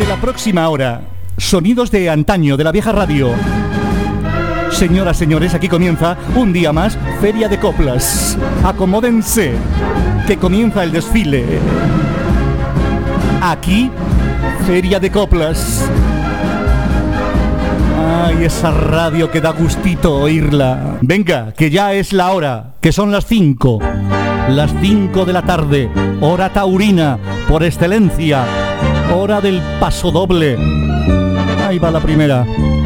la próxima hora, sonidos de antaño, de la vieja radio. Señoras, señores, aquí comienza un día más Feria de Coplas. Acomódense, que comienza el desfile. Aquí, Feria de Coplas. Ay, esa radio que da gustito oírla. Venga, que ya es la hora, que son las 5. Las 5 de la tarde, hora taurina, por excelencia. Hora del paso doble. Ahí va la primera.